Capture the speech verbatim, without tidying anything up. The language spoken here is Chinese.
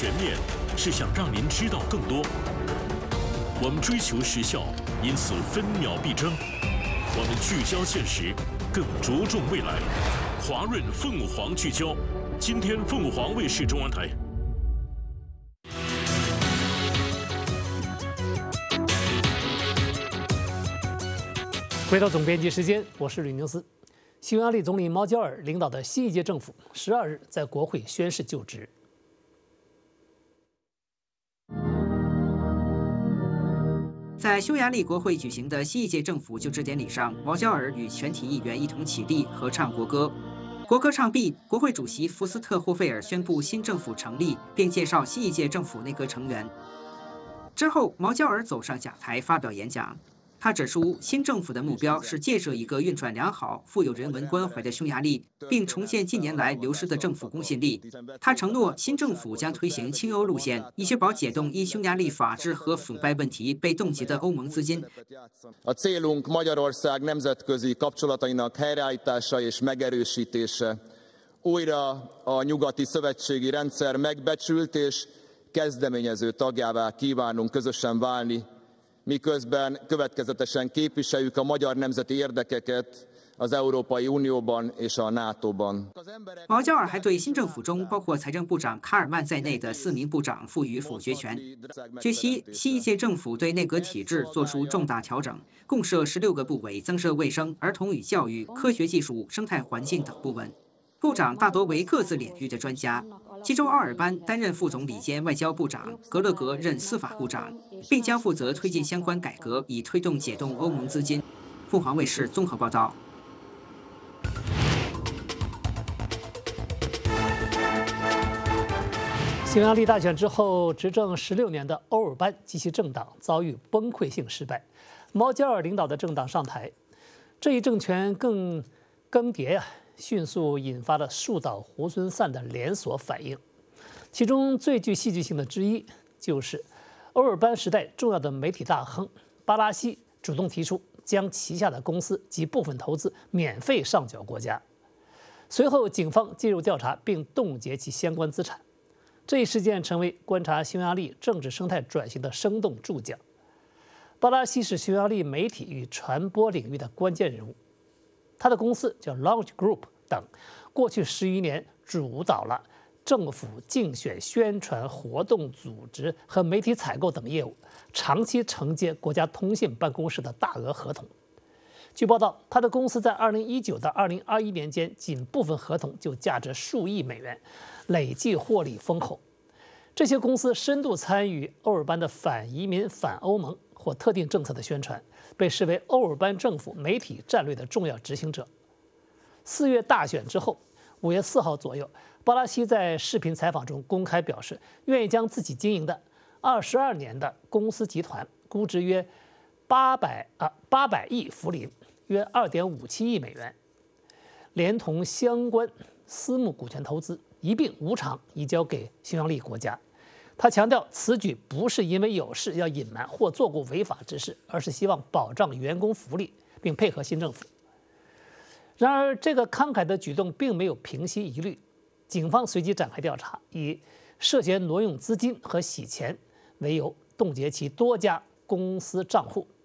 全面，是想让您知道更多。我们追求时效，因此分秒必争。我们聚焦现实，更着重未来。华润凤凰聚焦，今天凤凰卫视中文台。 回到总编辑时间，我是吕宁思。匈牙利总理毛焦尔领导的新一届政府十二日在国会宣誓就职。 在匈牙利国会举行的新一届政府就职典礼上，毛焦尔与全体议员一同起立合唱国歌。国歌唱毕，国会主席福斯特霍费尔宣布新政府成立，并介绍新一届政府内阁成员。之后，毛焦尔走上讲台发表演讲。 他指出，新政府的目标是建设一个运转良好、富有人文关怀的匈牙利，并重建近年来流失的政府公信力。他承诺，新政府将推行亲欧路线，以确保解冻因匈牙利法治和腐败问题被冻结的欧盟资金。 A célunk Magyarország nemzetközi kapcsolatainak helyreállítása és megerősítése. Újra a nyugati szövetségi rendszer megbecsült és kezdeményező tagjává kívánunk közösen válni. Miközben következetesen képviseljük a magyar nemzeti érdekeket az Európai Unióban és a nátóban. 毛焦尔还对新政府中包括财政部长卡尔曼在内的四名部长赋予否决权。据悉，新一届政府对内阁体制作出重大调整，共设十六个部委，增设卫生、儿童与教育、科学技术、生态环境等部门。部长大多为各自领域的专家。 其中，奥尔班担任副总理兼外交部长，格勒格任司法部长，并将负责推进相关改革，以推动解冻欧盟资金。凤凰卫视综合报道。 匈牙利大选之后，执政十六年的欧尔班及其政党遭遇崩溃性失败，毛焦尔领导的政党上台，这一政权更更迭呀、啊。 迅速引发了树倒猢狲散的连锁反应，其中最具戏剧性的之一就是欧尔班时代重要的媒体大亨巴拉西主动提出将旗下的公司及部分投资免费上缴国家。随后，警方介入调查并冻结其相关资产。这一事件成为观察匈牙利政治生态转型的生动注脚。巴拉西是匈牙利媒体与传播领域的关键人物。 他的公司叫 Launch Group 等，过去十余年主导了政府竞选宣传活动组织和媒体采购等业务，长期承接国家通信办公室的大额合同。据报道，他的公司在二零一九到二零二一年间，仅部分合同就价值数亿美元，累计获利丰厚。这些公司深度参与欧尔班的反移民、反欧盟或特定政策的宣传。 被视为欧尔班政府媒体战略的重要执行者。四月大选之后，五月四号左右，巴拉西在视频采访中公开表示，愿意将自己经营的二十二年的公司集团估值约八百啊八百亿福林，约二点五七亿美元，连同相关私募股权投资一并无偿移交给匈牙利国家。 他强调，此举不是因为有事要隐瞒或做过违法之事，而是希望保障员工福利，并配合新政府。然而，这个慷慨的举动并没有平息疑虑，警方随即展开调查，以涉嫌挪用资金和洗钱为由，冻结其多家公司账户，